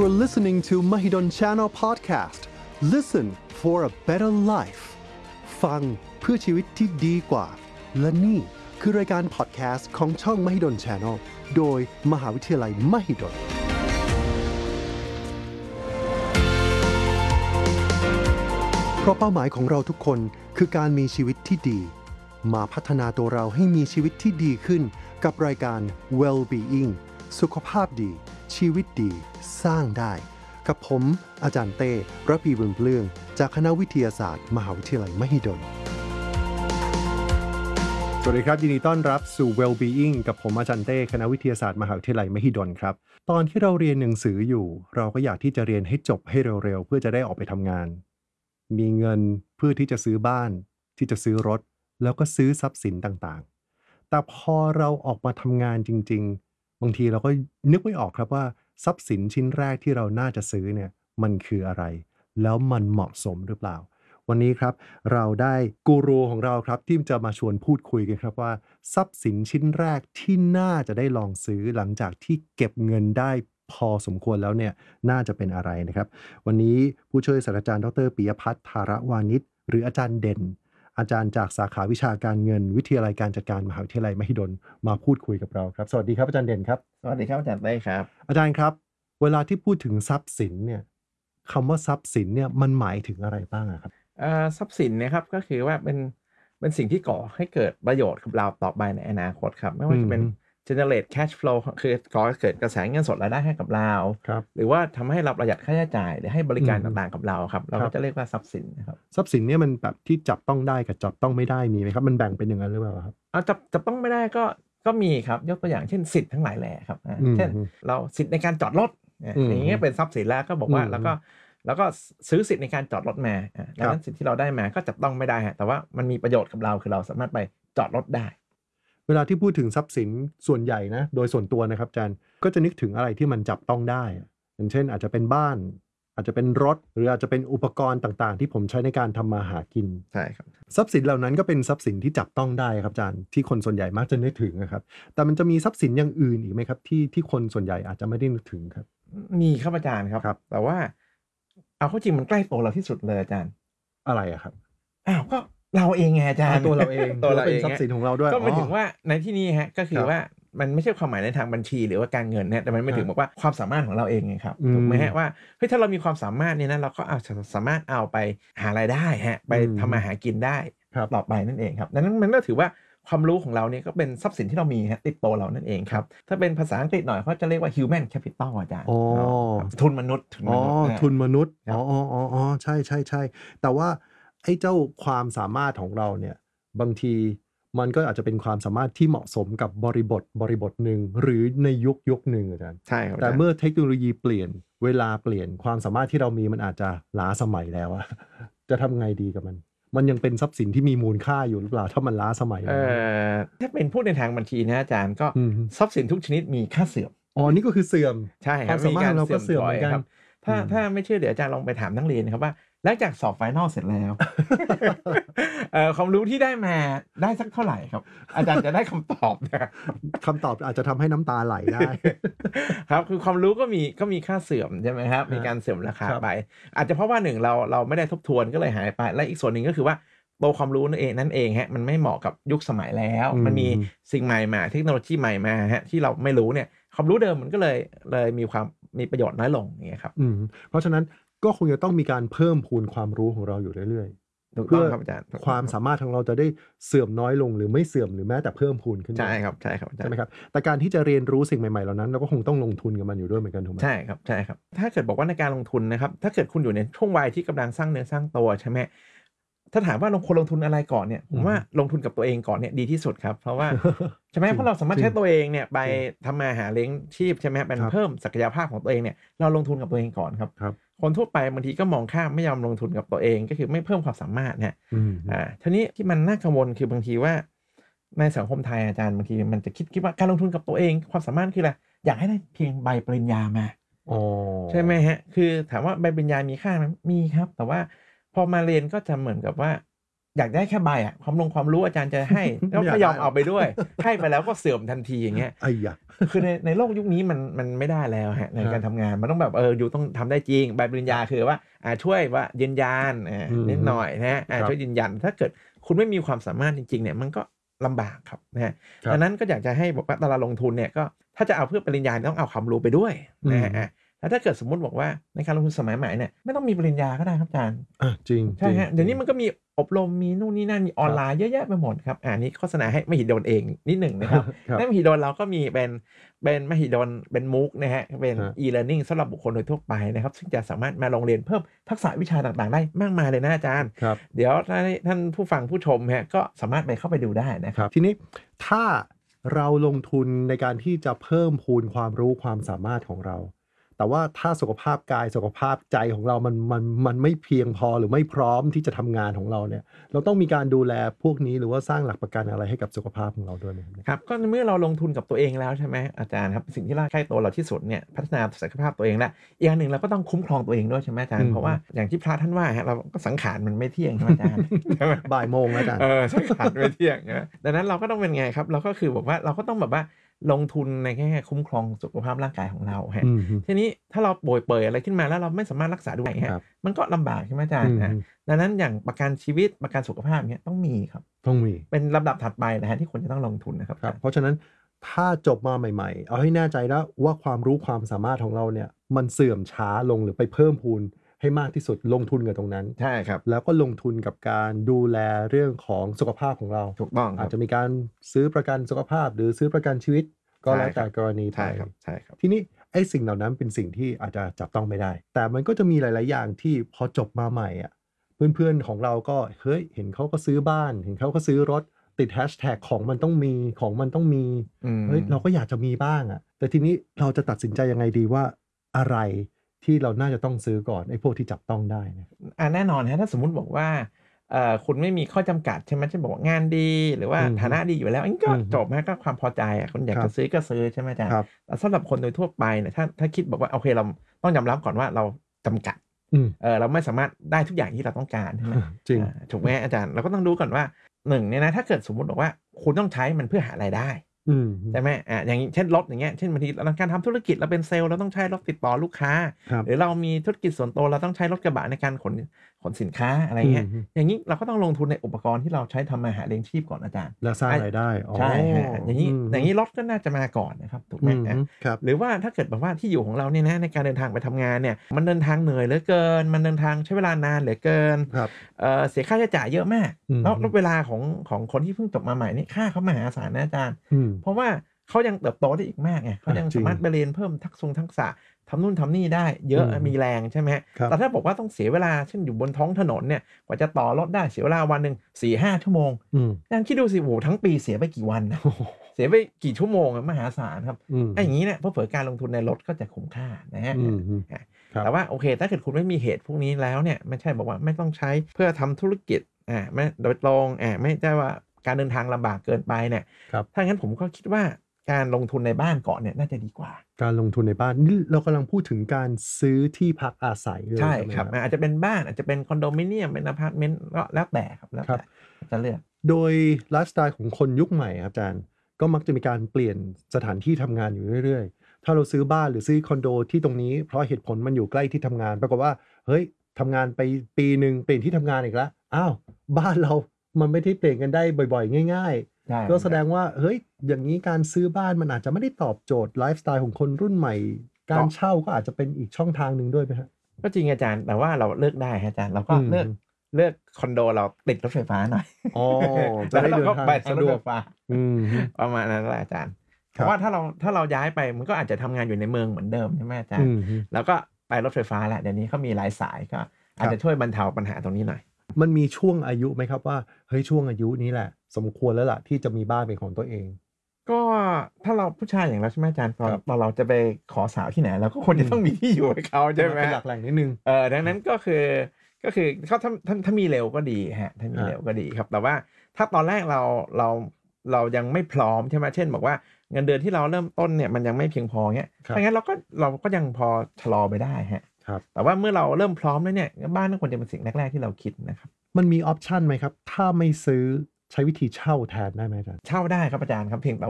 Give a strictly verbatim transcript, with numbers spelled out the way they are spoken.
You're listening to Mahidol Channel Podcast. Listen for a better life. ฟังเพื่อชีวิตที่ดีกว่าและนี่คือรายการพอดแคสต์ของช่อง Mahidol Channel โดยมหาวิทยาลัย Mahidolเพราะเป้าหมายของเราทุกคนคือการมีชีวิตที่ดีมาพัฒนาตัวเราให้มีชีวิตที่ดีขึ้นกับรายการ Well-being สุขภาพดีชีวิตดีสร้างได้กับผมอาจารย์เต้ระพีบุญเปลื้องจากคณะวิทยาศาสตร์มหาวิทยาลัยมหิดลสวัสดีครับยินดีต้อนรับสู่ Well-being กับผมอาจารย์เต้คณะวิทยาศาสตร์มหาวิทยาลัยมหิดลครับตอนที่เราเรียนหนังสืออยู่เราก็อยากที่จะเรียนให้จบให้เร็วๆเพื่อจะได้ออกไปทำงานมีเงินเพื่อที่จะซื้อบ้านที่จะซื้อรถแล้วก็ซื้อทรัพย์สินต่างๆแต่พอเราออกมาทำงานจริงๆบางทีเราก็นึกไม่ออกครับว่าทรัพย์สินชิ้นแรกที่เราน่าจะซื้อเนี่ยมันคืออะไรแล้วมันเหมาะสมหรือเปล่าวันนี้ครับเราได้กูรูของเราครับที่จะมาชวนพูดคุยกันครับว่าทรัพย์สินชิ้นแรกที่น่าจะได้ลองซื้อหลังจากที่เก็บเงินได้พอสมควรแล้วเนี่ยน่าจะเป็นอะไรนะครับวันนี้ผู้ช่วยศาสตราจารย์ดรปิยพัฒน์ธารวานิชหรืออาจารย์เด่นอาจารย์จากสาขาวิชาการเงินวิทยาลัยการจัดการมหาวิทยาลัยมหิดลมาพูดคุยกับเราครับสวัสดีครับอาจารย์เด่นครับสวัสดีครับอาจารย์เต้ครับอาจารย์ครับเวลาที่พูดถึงทรัพย์สินเนี่ยคำว่าทรัพย์สินเนี่ยมันหมายถึงอะไรบ้างครับเอ่อทรัพย์สินเนี่ยครับก็คือว่าเป็นเป็นสิ่งที่ก่อให้เกิดประโยชน์กับเราต่อไปในอนาคตครับไม่ว่าจะเป็น generate cash flow คือก่อให้เกิดกระแสเงินสดรายได้ให้กับเราหรือว่าทำให้เราประหยัดค่าใช้จ่ายหรือให้บริการต่างๆกับเราครับเราก็จะเรียกว่าทรัพย์สินนะครับทรัพย์สินเนี่ยมันแบบที่จับต้องได้กับจับต้องไม่ได้มีไหมครับมันแบ่งเป็นอย่างนั้นหรือเปล่าครับเอาจับจับต้องไม่ได้ก็ก็มีครับยกตัวอย่างเช่นสิทธิ์ทั้งหลายแหล่ครับเช่นเราสิทธิ์ในการจอดรถอย่างเงี้ยเป็นทรัพย์สินแล้วก็บอกว่าแล้วก็แล้วก็ซื้อสิทธิ์ในการจอดรถมาดังนั้นสิทธิ์ที่เราได้มาก็จับต้องไม่ได้ฮะแต่ว่ามันมีประโยชน์กับเราคือเราสามารถไปจอดรถได้เวลาที่พูดถึงทรัพย์สินส่วนใหญ่นะโดยส่วนตัวนะครับอาจารย์ก็จะนึกถึงอะไรที่มันจับต้องได้อย่างเช่นอาจจะเป็นบ้านอาจจะเป็นรถหรืออาจจะเป็นอุปกรณ์ต่างๆที่ผมใช้ในการทำมาหากินใช่ครับทรัพย์สินเหล่านั้นก็เป็นทรัพย์สินที่จับต้องได้ครับอาจารย์ที่คนส่วนใหญ่มักจะนึกถึงนะครับแต่มันจะมีทรัพย์สินอย่างอื่นอีกไหมครับที่ที่คนส่วนใหญ่อาจจะไม่ได้นึกถึงครับมีครับอาจารย์ครับแต่ว่าเอาเข้าจริงมันใกล้ตัวเราที่สุดเลยอาจารย์อะไรอะครับอ้าวก็เราเองไงอาจารย์ตัวเราเองตัวเราเป็นทรัพย์สินของเราด้วยก็หมายถึงว่าในที่นี้ฮะก็คือว่ามันไม่ใช่ความหมายในทางบัญชีหรือว่าการเงินนะแต่มันหมายถึงบอกว่าความสามารถของเราเองไงครับถูกไหมฮะว่าเฮ้ยถ้าเรามีความสามารถเนี่ยนะเราก็อาจจะสามารถเอาไปหารายได้ฮะไปทำมาหากินได้ต่อไปนั่นเองครับดังนั้นมันก็ถือว่าความรู้ของเราเนี่ยก็เป็นทรัพย์สินที่เรามีฮะติดตัวเรานั่นเองครับถ้าเป็นภาษาอังกฤษหน่อยเขาจะเรียกว่า human capital อาจารย์ทุนมนุษย์อ๋อทุนมนุษย์อ๋ออ๋ออ๋อใช่ใช่ใช่แต่ว่าไอ้เจ้าความสามารถของเราเนี่ยบางทีมันก็อาจจะเป็นความสามารถที่เหมาะสมกับบริบทบริบทหนึ่งหรือในยุคยุคหนึ่งอาจารย์ใช่ครับแต่เมื่อเทคโนโลยีเปลี่ยนเวลาเปลี่ยนความสามารถที่เรามีมันอาจจะล้าสมัยแล้วอะจะทำไงดีกับมันมันยังเป็นทรัพย์สินที่มีมูลค่าอยู่หรือเปล่าถ้ามันล้าสมัยเอ่อถ้าเป็นพูดในทางบัญชีนะอาจารย์ก็ทรัพย์สินทุกชนิดมีค่าเสื่อมอ๋อนี่ก็คือเสื่อมใช่ครับมีการเราก็เสื่อมเหมือนกันถ้าถ้าไม่เชื่อเดี๋ยวอาจารย์ลองไปถามนักเรียนนะครับว่าหลังจากสอบไฟนอลเสร็จแล้วเอ่อความรู้ที่ได้มาได้สักเท่าไหร่ครับอาจารย์จะได้คำตอบนะคำตอบอาจจะทำให้น้ำตาไหลได้ครับคือความรู้ก็มีก็มีค่าเสื่อมใช่ไหมครับมีการเสื่อมราคาไปอาจจะเพราะว่าหนึ่งเราเราไม่ได้ทบทวนก็เลยหายไปและอีกส่วนหนึ่งก็คือว่าตัวความรู้นั่นเองนั่นเองฮะมันไม่เหมาะกับยุคสมัยแล้วมันมีสิ่งใหม่มาเทคโนโลยีใหม่มาฮะที่เราไม่รู้เนี่ยความรู้เดิมมันก็เลยเลยมีความมีประโยชน์น้อยลงอย่างเงี้ยครับเพราะฉะนั้นก็คงจะต้องมีการเพิ่มพูนความรู้ของเราอยู่เรื่อยๆเพื่อความสามารถของเราจะได้เสื่อมน้อยลงหรือไม่เสื่อมหรือแม้แต่เพิ่มพูนขึ้นใช่ครับใช่ครับใช่ไหมครับแต่การที่จะเรียนรู้สิ่งใหม่ๆเหล่านั้นเราก็คงต้องลงทุนกับมันอยู่ด้วยเหมือนกันถูกไหมใช่ครับใช่ครับถ้าเกิดบอกว่าในการลงทุนนะครับถ้าเกิดคุณอยู่ในช่วงวัยที่กำลังสร้างเนื้อสร้างตัวใช่ไหมถ้าถามว่าลงควรลงทุนอะไรก่อนเนี่ยผมว่าลงทุนกับตัวเองก่อนเนี่ยดีที่สุดครับเพราะว่าใช่ไหมเพราะเราสามารถใช้ตัวเองเนี่ยไปทำมาหาเลี้ยงชีพใช่ไหมเป็นเพิ่มศักยภาพของตัวเองเนี่ยเราลงทุนกับตัวเองก่อนครับคนทั่วไปบางทีก็มองข้ามไม่ยอมลงทุนกับตัวเองก็คือไม่เพิ่มความสามารถเนี่ยอ่าทีนี้ที่มันน่ากังวลคือบางทีว่าในสังคมไทยอาจารย์บางทีมันจะคิดคิดว่าการลงทุนกับตัวเองความสามารถคืออะไรอยากให้ได้เพียงใบปริญญามาใช่ไหมฮะคือถามว่าใบปริญญามีค่าไหมมีครับแต่ว่าพอมาเรียนก็จะเหมือนกับว่าอยากได้แค่ใบอะความลงความรู้อาจารย์จะให้แล้วไม่ยอมเอาไปด้วยให้ไปแล้วก็เสื่อมทันทีอย่างเงี้ยไอ้ยะคือในในโลกยุคนี้มันมันไม่ได้แล้วฮะในการทำงานมันต้องแบบเอออยู่ต้องทำได้จริงใบปริญญาคือว่าอ่าช่วยว่ายืนยันอ่านิดหน่อยนะฮะอ่าช่วยยืนยันถ้าเกิดคุณไม่มีความสามารถจริงๆเนี่ยมันก็ลำบากครับนะฮะดังนั้นก็อยากจะให้บอกว่าตอนเราลงทุนเนี่ยก็ถ้าจะเอาเพื่อปริญญาต้องเอาความรู้ไปด้วยนะฮะแล้วถ้าเกิดสมมุติบอกว่าในการลงทุนสมัยใหม่เนี่ยไม่ต้องมีปริญญาก็ได้ครับอาจารย์อ่ะจริงใช่ฮะเดี๋ยวนี้มันก็มีอบรมมีนู่นนี่นั่นมีออนไลน์เยอะแยะไปหมดครับอ่านี้โฆษณาให้มหิดลเองนิดหนึ่งนะครับในมหิดลเราก็มีเป็นเป็นมหิดลเป็นมูกนะฮะเป็น e-learning สำหรับบุคคลโดยทั่วไปนะครับซึ่งจะสามารถมาลงเรียนเพิ่มทักษะวิชาต่างๆได้มากมายเลยนะอาจารย์เดี๋ยวท่านผู้ฟังผู้ชมฮะก็สามารถไปเข้าไปดูได้นะครับทีนี้ถ้าเราลงทุนในการที่จะเพิ่มพูนความรู้ความสามารถของเราแต่ว่าถ้าสุขภาพกายสุขภาพใจของเรามันมันมันไม่เพียงพอหรือไม่พร้อมที่จะทำงานของเราเนี่ยเราต้องมีการดูแลพวกนี้หรือว่าสร้างหลักประกันอะไรให้กับสุขภาพของเราด้วยไหมครับก็เมื่อเราลงทุนกับตัวเองแล้วใช่ไหมอาจารย์ครับสิ่งที่รักใกล้ตัวเราที่สุดเนี่ยพัฒนาศักยภาพตัวเองแล้วอีกอย่างหนึ่งเราก็ต้องคุ้มครองตัวเองด้วยใช่ไหมอาจารย์เพราะว่าอย่างที่พระท่านว่าฮะเราก็สังขารมันไม่เที่ยงใช่ไหมอาจารย์บ่ายโมงอาจารย์เออสังขารไม่เที่ยงนะดังนั้นเราก็ต้องเป็นไงครับเราก็คือบอกว่าเราก็ต้องแบบว่าลงทุนในแค่คุ้มครองสุขภาพร่างกายของเราฮะทีนี้ถ้าเราป่วยเปื่อยอะไรขึ้นมาแล้วเราไม่สามารถรักษาด้วยฮะมันก็ลำบากใช่ไหมอาจารย์นะดังนั้นอย่างประกันชีวิตประกันสุขภาพเนี้ยต้องมีครับต้องมีเป็นลำดับถัดไปนะฮะที่ควรจะต้องลงทุนนะครับเพราะฉะนั้นถ้าจบมาใหม่ๆเอาให้แน่ใจแล้วว่าความรู้ความสามารถของเราเนี่ยมันเสื่อมช้าลงหรือไปเพิ่มพูนให้มากที่สุดลงทุนกับตรงนั้นใช่ครับแล้วก็ลงทุนกับการดูแลเรื่องของสุขภาพของเราถูกต้องอาจจะมีการซื้อประกันสุขภาพหรือซื้อประกันชีวิตก็แล้วแต่กรณีไปใช่ครับใช่ครับทีนี้ไอ้สิ่งเหล่านั้นเป็นสิ่งที่อาจจะจับต้องไม่ได้แต่มันก็จะมีหลายๆอย่างที่พอจบมาใหม่อ่ะเพื่อนๆของเราก็เฮ้ยเห็นเขาก็ซื้อบ้านเห็นเขาก็ซื้อรถติดแฮชแท็กของมันต้องมีของมันต้องมีเฮ้ยเราก็อยากจะมีบ้างอ่ะแต่ทีนี้เราจะตัดสินใจยังไงดีว่าอะไรที่เราน่าจะต้องซื้อก่อนไอ้พวกที่จับต้องได้นะอ่าแน่นอนฮะถ้าสมมุติบอกว่าเอ่อคุณไม่มีข้อจำกัดใช่ไหมเช่นบอกว่างานดีหรือว่าฐานะดีอยู่แล้วอันนี้ก็จบฮะก็ความพอใจอ่ะคุณอยากจะซื้อก็ซื้อใช่ไหมอาจารย์แต่สำหรับคนโดยทั่วไปเนี่ยถ้าถ้าคิดบอกว่าโอเคเราต้องยอมรับก่อนว่าเราจำกัดเออเราไม่สามารถได้ทุกอย่างที่เราต้องการใช่ไหมจริงถูกไหมอาจารย์เราก็ต้องดูก่อนว่าหนึ่งเนี่ยนะถ้าเกิดสมมติบอกว่าคุณต้องใช้มันเพื่อหารายได้ใช่ไหมอ่าอย่างเช่นรถอย่างเงี้ยเช่นบางทีเราการทำธุรกิจเราเป็นเซลล์เราต้องใช้รถติดต่อลูกค้าหรือเรามีธุรกิจส่วนตัวเราต้องใช้รถกระบะในการขนขนสินค้าอะไรเงี้ยอย่างนี้เราก็ต้องลงทุนในอุปกรณ์ที่เราใช้ทำมาหาเลี้ยงชีพก่อนอาจารย์แล้วสร้างรายได้ใช่ฮะอย่างนี้อย่างนี้รถก็น่าจะมาก่อนนะครับถูกไหมครับหรือว่าถ้าเกิดแบบว่าที่อยู่ของเราเนี่ยนะในการเดินทางไปทำงานเนี่ยมันเดินทางเหนื่อยเหลือเกินมันเดินทางใช้เวลานานเหลือเกินเอ่อเสียค่าใช้จ่ายเยอะมากแล้วเวลาของของคนที่เพิ่งจบมาใหม่นี่ค่าเขามหาศาลนะอาจารย์เพราะว่าเขายังเติบโตได้อีกมากไงเขายังสามารถไปเรียนเพิ่มทักษะทักษะทำนู่นทำนี่ได้เยอะมีแรงใช่ไหมแต่ถ้าบอกว่าต้องเสียเวลาเช่นอยู่บนท้องถนนเนี่ยกว่าจะต่อรถได้เสียเวลาวันหนึ่งสี่ห้าชั่วโมงยังคิดดูสิโหทั้งปีเสียไปกี่วันนะเสียไปกี่ชั่วโมงมหาศาลครับไอ้อย่างนี้เนี่ยเพราะเผื่อการลงทุนในรถก็จะคุ้มค่านะฮะแต่ว่าโอเคถ้าเกิดคุณไม่มีเหตุพวกนี้แล้วเนี่ยไม่ใช่บอกว่าไม่ต้องใช้เพื่อทำธุรกิจอ่าไม่โดยตรงอ่าไม่ได้ว่าการเดินทางลำบากเกินไปเนี่ยถ้างั้นผมก็คิดว่าการลงทุนในบ้านก่อนเนี่ยน่าจะดีกว่าการลงทุนในบ้านนี่เรากำลังพูดถึงการซื้อที่พักอาศัยเลยใช่ครับอาจจะเป็นบ้านอาจจะเป็นคอนโดมิเนียมเป็นอพาร์ตเมนต์ก็แล้วแต่ครับแล้วแต่จะเลือกโดยไลฟ์สไตล์ของคนยุคใหม่ครับอาจารย์ก็มักจะมีการเปลี่ยนสถานที่ทำงานอยู่เรื่อยๆถ้าเราซื้อบ้านหรือซื้อคอนโดที่ตรงนี้เพราะเหตุผลมันอยู่ใกล้ที่ทำงานปรากฏว่าเฮ้ยทำงานไปปีนึงเปลี่ยนที่ทำงานอีกแล้วอ้าวบ้านเรามันไม่ได้เปลี่ยนกันได้บ่อยๆง่ายๆก็แสดงว่าเฮ้ยอย่างนี้การซื้อบ้านมันอาจจะไม่ได้ตอบโจทย์ไลฟ์สไตล์ของคนรุ่นใหม่การเช่าก็อาจจะเป็นอีกช่องทางหนึ่งด้วยไหมครับก็จริงอาจารย์แต่ว่าเราเลือกได้อาจารย์เราก็เลือกเลือกคอนโดเราติดรถไฟฟ้าหน่อยอ๋อจะได้เดินทางสะดวกประมาณนั้นแหละอาจารย์เพราะว่าถ้าเราถ้าเราย้ายไปมันก็อาจจะทำงานอยู่ในเมืองเหมือนเดิมใช่ไหมอาจารย์แล้วก็ไปรถไฟฟ้าแหละเดี๋ยวนี้เขามีหลายสายก็อาจจะช่วยบรรเทาปัญหาตรงนี้หน่อยมันมีช่วงอายุไหมครับว่าเฮ้ยช่วงอายุนี้แหละสมควรแล้วล่ะที่จะมีบ้านเป็นของตัวเองก็ถ้าเราผู้ชายอย่างเราใช่ไหมอาจารย์ตอนเราจะไปขอสาวที่ไหนเราก็ควรจะต้องมีที่อยู่ให้เขาใช่ไหมเป็นหลักแหล่งนิดนึงเออดังนั้นก็คือก็คือเขาถ้าถ้าถ้ามีเร็วก็ดีฮะถ้ามีเร็วก็ดีครับแต่ว่าถ้าตอนแรกเราเราเรายังไม่พร้อมใช่ไหมเช่นบอกว่าเงินเดือนที่เราเริ่มต้นเนี่ยมันยังไม่เพียงพอเงี้ยถ้างั้นเราก็เราก็ยังพอชะลอไปได้ฮะแต่ว่าเมื่อเราเริ่มพร้อมแล้วเนี่ยบ้านก็ควรจะเป็นสิ่งแรกๆที่เราคิดนะครับมันมีออปชันไหมครับถ้าไม่ซื้อใช้วิธีเช่าแทนได้ไหมอาจารย์เช่าได้ครับอาจารย์ครับเพียงแต่